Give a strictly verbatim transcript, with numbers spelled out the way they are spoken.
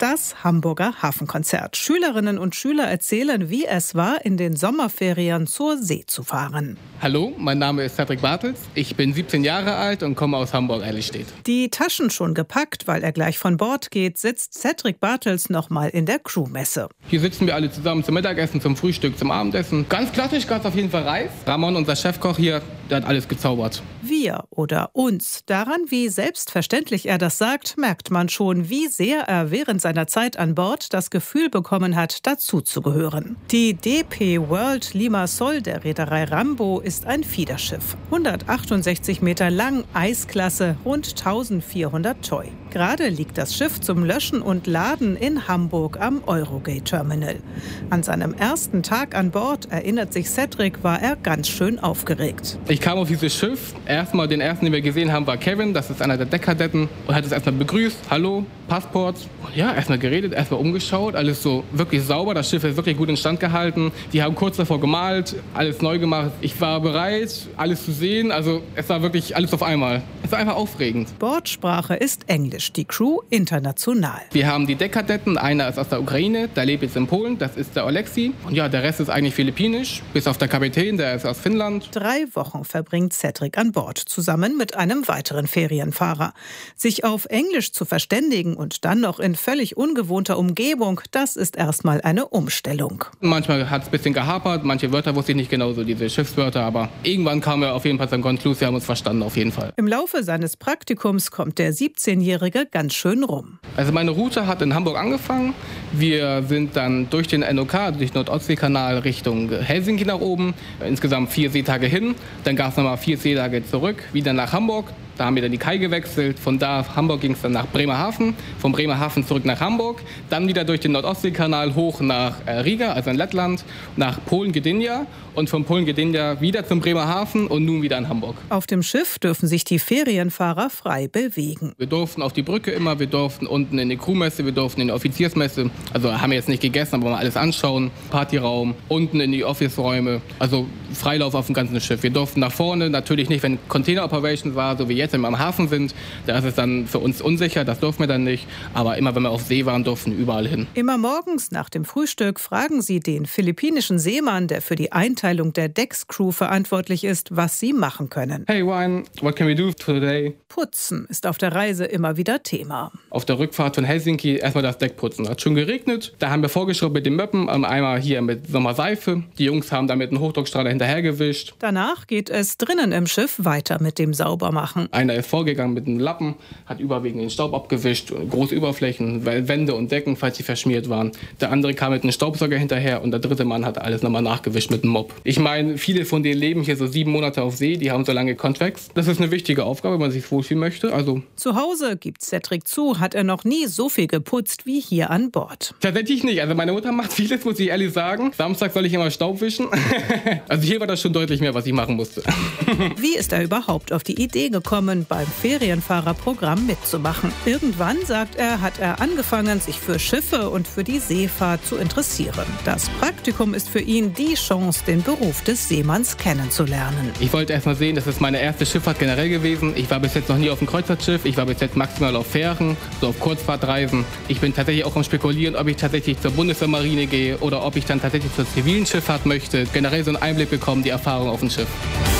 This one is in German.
Das Hamburger Hafenkonzert. Schülerinnen und Schüler erzählen, wie es war, in den Sommerferien zur See zu fahren. Hallo, mein Name ist Cedric Bartels. Ich bin siebzehn Jahre alt und komme aus Hamburg-Eidelstedt. Die Taschen schon gepackt, weil er gleich von Bord geht, sitzt Cedric Bartels nochmal in der Crewmesse. Hier sitzen wir alle zusammen zum Mittagessen, zum Frühstück, zum Abendessen. Ganz klassisch gab es auf jeden Fall Reis. Ramon, unser Chefkoch hier, der hat alles gezaubert. Wir oder uns. Daran, wie selbstverständlich er das sagt, merkt man schon, wie sehr er während seiner Zeit an Bord das Gefühl bekommen hat, dazuzugehören. Die D P World Limassol der Reederei Rambo ist ein Fiederschiff. hundertachtundsechzig Meter lang, Eisklasse, rund eintausendvierhundert Toy. Gerade liegt das Schiff zum Löschen und Laden in Hamburg am Eurogate Terminal. An seinem ersten Tag an Bord, erinnert sich Cedric, war er ganz schön aufgeregt. Ich kam auf dieses Schiff. Erstmal den ersten, den wir gesehen haben, war Kevin. Das ist einer der Deckkadetten. Und hat uns erstmal begrüßt. Hallo, Passport. Ja, erstmal geredet, erstmal umgeschaut. Alles so wirklich sauber. Das Schiff ist wirklich gut instand gehalten. Die haben kurz davor gemalt, alles neu gemacht. Ich war bereit, alles zu sehen. Also es war wirklich alles auf einmal. Es war einfach aufregend. Bordsprache ist Englisch, die Crew international. Wir haben die Deckkadetten. Einer ist aus der Ukraine, der lebt jetzt in Polen. Das ist der Oleksi. Und ja, der Rest ist eigentlich philippinisch. Bis auf der Kapitän, der ist aus Finnland. Drei Wochen verbringt Cedric an Bord, zusammen mit einem weiteren Ferienfahrer. Sich auf Englisch zu verständigen und dann noch in völlig ungewohnter Umgebung, das ist erstmal eine Umstellung. Manchmal hat es ein bisschen gehapert, manche Wörter wusste ich nicht genau, so diese Schiffswörter, aber irgendwann kam er auf jeden Fall zum Konklus, wir haben uns verstanden auf jeden Fall. Im Laufe seines Praktikums kommt der siebzehnjährige ganz schön rum. Also meine Route hat in Hamburg angefangen. Wir sind dann durch den N O K, durch den Nord-Ostsee-Kanal Richtung Helsinki nach oben. Insgesamt vier Seetage hin. Dann gab es nochmal vier Seetage zurück, wieder nach Hamburg. Da haben wir dann die Kai gewechselt. Von da auf Hamburg ging es dann nach Bremerhaven. Von Bremerhaven zurück nach Hamburg. Dann wieder durch den Nord-Ostsee-Kanal hoch nach Riga, also in Lettland, nach Polen-Gdynia. Und von Polen-Gdynia wieder zum Bremerhaven und nun wieder in Hamburg. Auf dem Schiff dürfen sich die Ferienfahrer frei bewegen. Wir durften auf die Brücke immer, wir durften unten in die Crewmesse, wir durften in die Offiziersmesse. Also haben wir jetzt nicht gegessen, aber mal alles anschauen. Partyraum, unten in die Office-Räume. Also Freilauf auf dem ganzen Schiff. Wir durften nach vorne, natürlich nicht, wenn Container-Operation war, so wie jetzt, wenn wir am Hafen sind. Da ist es dann für uns unsicher, das durften wir dann nicht. Aber immer, wenn wir auf See waren, durften wir überall hin. Immer morgens nach dem Frühstück fragen sie den philippinischen Seemann, der für die Einteilung der Deckscrew verantwortlich ist, was sie machen können. Hey Ryan, what can we do today? Putzen ist auf der Reise immer wieder Thema. Auf der Rückfahrt von Helsinki erstmal das Deck putzen. Hat schon geregnet. Da haben wir vorgeschraubt mit den Möppen, einmal hier mit Sommerseife. Die Jungs haben damit einen Hochdruckstrahler hinterhergewischt. Danach geht es drinnen im Schiff weiter mit dem Saubermachen. Einer ist vorgegangen mit einem Lappen, hat überwiegend den Staub abgewischt, große Überflächen, Wände und Decken, falls sie verschmiert waren. Der andere kam mit einem Staubsauger hinterher und der dritte Mann hat alles nochmal nachgewischt mit einem Mopp. Ich meine, viele von denen leben hier so sieben Monate auf See, die haben so lange Contracts. Das ist eine wichtige Aufgabe, wenn man sich wohlfühlen möchte. Also zu Hause, gibt Cedric zu, hat er noch nie so viel geputzt wie hier an Bord. Tatsächlich nicht. Also meine Mutter macht vieles, muss ich ehrlich sagen. Samstag soll ich immer Staub wischen. Also hier war das schon deutlich mehr, was ich machen musste. Wie ist er überhaupt auf die Idee gekommen, beim Ferienfahrerprogramm mitzumachen? Irgendwann, sagt er, hat er angefangen, sich für Schiffe und für die Seefahrt zu interessieren. Das Praktikum ist für ihn die Chance, den Beruf des Seemanns kennenzulernen. Ich wollte erst mal sehen, das ist meine erste Schifffahrt generell gewesen. Ich war bis jetzt noch nie auf einem Kreuzfahrtschiff. Ich war bis jetzt maximal auf Fähren, so auf Kurzfahrtreisen. Ich bin tatsächlich auch am Spekulieren, ob ich tatsächlich zur Bundeswehrmarine gehe oder ob ich dann tatsächlich zur zivilen Schifffahrt möchte. Generell so einen Einblick bekommen, die Erfahrung auf dem Schiff.